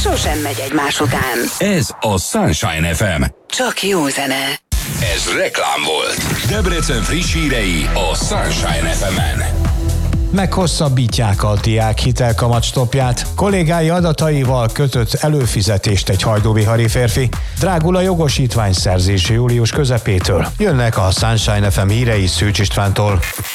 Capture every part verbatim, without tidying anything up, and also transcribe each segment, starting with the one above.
sosem megy egymás után. Ez a Sunshine ef em. Csak jó zene. Ez reklám volt. Debrecen friss hírei a Sunshine ef emen. Meghosszabbítják a diák hitelkamatstoppját. Kollégái adataival kötött előfizetést egy hajdúbihari férfi. Drágul a jogosítvány szerzése július közepétől. Jönnek a Sunshine ef em hírei Szűcs Istvántól.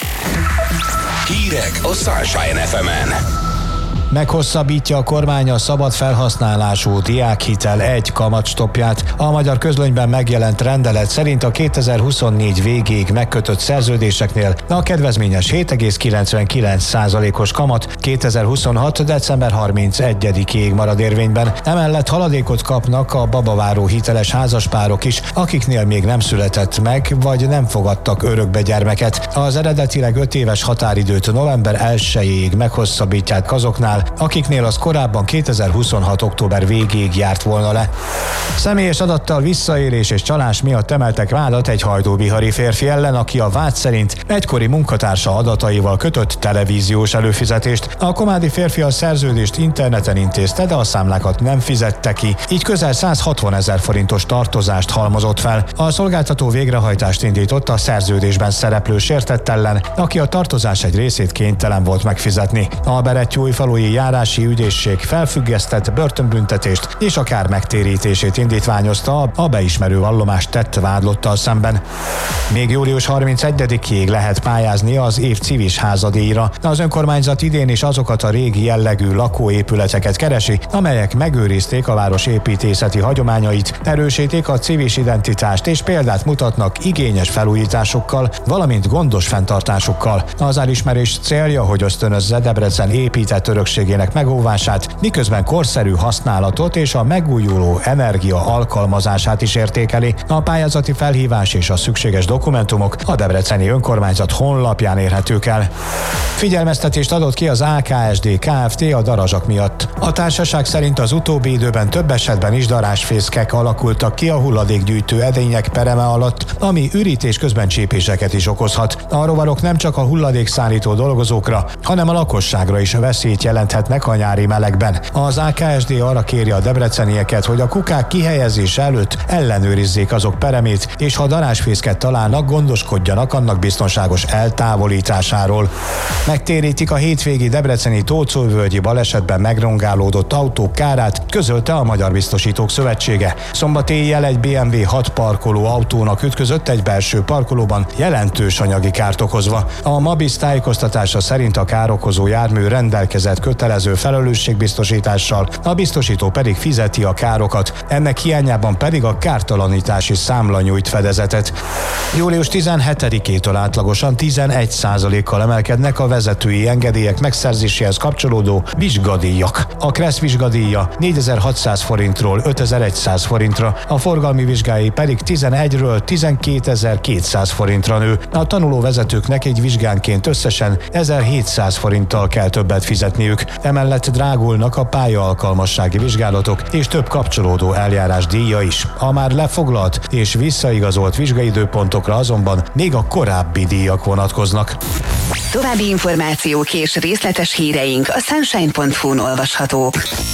Hírek a Sunshine ef emen. Meghosszabbítja a kormány a szabad felhasználású diákhitel egy kamatstoppját. A Magyar Közlönyben megjelent rendelet szerint a kétezer-huszonnégy végéig megkötött szerződéseknél a kedvezményes hét egész kilencvenkilenc százalékos kamat kétezer-huszonhat. december harmincegyedikéig marad érvényben. Emellett haladékot kapnak a babaváró hiteles házaspárok is, akiknél még nem született meg, vagy nem fogadtak örökbe gyermeket. Az eredetileg öt éves határidőt november elsejéig meghosszabbítják azoknál, akiknél az korábban kétezer-huszonhat. október végéig járt volna le. Személyes adattal visszaélés és csalás miatt emeltek vádat egy hajdúbihari férfi ellen, aki a vád szerint egykori munkatársa adataival kötött televíziós előfizetést. A komádi férfi a szerződést interneten intézte, de a számlákat nem fizette ki, így közel százhatvanezer forintos tartozást halmozott fel. A szolgáltató végrehajtást indított a szerződésben szereplő sértett ellen, aki a tartozás egy részét kénytelen volt megfizetni. A Berettyóújfalui járási ügyészség felfüggesztett börtönbüntetést és a kár megtérítését indítványozta a beismerő vallomást tett vádlottal szemben. Még július harmincegyedikéig lehet pályázni az év civis házadíjra. Az önkormányzat idén is azokat a régi jellegű lakóépületeket keresi, amelyek megőrizték a város építészeti hagyományait, erősítik a civis identitást és példát mutatnak igényes felújításokkal, valamint gondos fenntartásukkal. Az elismerés célja, hogy ösztönözze Debrecen épített örökségének megóvását, miközben korszerű használatot és a megújuló energia alkalmazását is értékeli. A pályázati felhívás és a szükséges dokumentumok a debreceni önkormányzat honlapján érhetők el. Figyelmeztetést adott ki az á ká es dé Kft. A darazsak miatt. A társaság szerint az utóbbi időben több esetben is darázsfészkek alakultak ki a hulladékgyűjtő edények pereme alatt, ami ürítés közben csípéseket is okozhat. A rovarok nem csak a hulladékszállító dolgozókra, hanem a lakosságra is veszélyt jelenthetnek a nyári melegben. Az á ká es dé arra kéri a debrecenieket, hogy a kukák kihelyezése előtt ellenőrizzék azok peremét, és ha darázsfészket találnak, gondoskodjanak annak biztonságos eltávolításáról. Megtérítik a hétvégi debreceni Tócolvölgyi balesetben megrongálódott autók kárát, közölte a Magyar Biztosítók Szövetsége. Szombat éjjel egy bé em vé hat parkoló autónak ütközött egy belső parkolóban, jelentős anyagi kárt okozva. A Mabisz tájékoztatása szerint a károkozó jármű rendelkezett kötelező felelősségbiztosítással, a biztosító pedig fizeti a károkat, ennek hiányában pedig a kártalanítási számla nyújt fedezetet. július tizenhetedikétől átlagosan tizenegy százalékkal emelkednek a vezetői engedélyek megszerzéséhez kapcsolódó vizsgadíjak. A Kressz vizsgadíja négyezer-hatszáz forintról ötezer-száz forintra, a forgalmi vizsgái pedig tizenegyről tizenkétezer-kétszáz forintra nő. A tanulóvezetőknek egy vizsgánként összesen ezerhétszáz forinttal kell többet fizetniük. Emellett drágulnak a pályaalkalmassági vizsgálatok és több kapcsolódó eljárás díja is. A már lefoglalt és visszaigazolt vizsgaidőpontokra azonban még a korábbi díjak vonatkoznak. További információk és részletes híreink a sunshine pont hu-n olvashatók.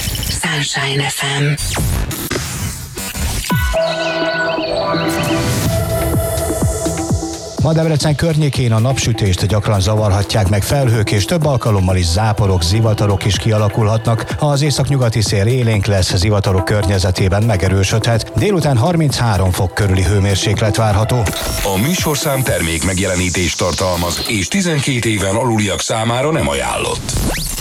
Sunshine ef em. Ma Debrecen környékén a napsütést gyakran zavarhatják meg felhők, és több alkalommal is záporok, zivatarok is kialakulhatnak. Az északnyugati szél élénk lesz, zivatarok környezetében megerősödhet. Délután harminchárom fok körüli hőmérséklet várható. A műsorszám termék megjelenítést tartalmaz, és tizenkét éven aluliak számára nem ajánlott.